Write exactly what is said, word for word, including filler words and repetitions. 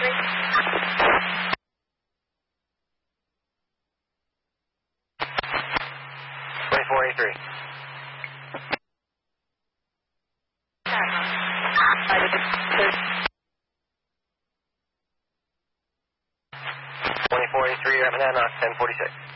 twenty-four eighty-three. twenty-four eighty-three, you're at Monadnock, ten forty-six.